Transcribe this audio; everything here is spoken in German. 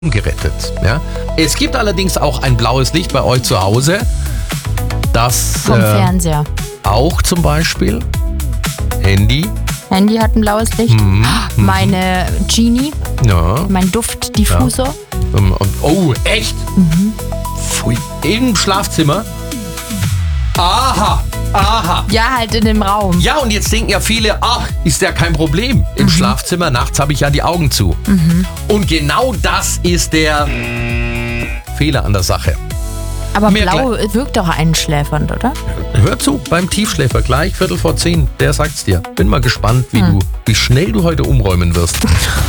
gerettet. Ja? Es gibt allerdings auch ein blaues Licht bei euch zu Hause. Das Vom Fernseher. auch zum Beispiel Handy. Handy hat ein blaues Licht. Meine Genie, Ja. mein Duftdiffusor. Oh, echt? Pfui. Im Schlafzimmer. Aha. Ja, halt in dem Raum. Ja, und jetzt denken ja viele, ach, ist ja kein Problem. Im Schlafzimmer, nachts habe ich ja die Augen zu. Und genau das ist der Fehler an der Sache. Aber Mehr blau wirkt doch einschläfernd, oder? Hör zu, beim Tiefschläfer gleich 9:45, der sagt's dir. Bin mal gespannt, wie schnell du heute umräumen wirst.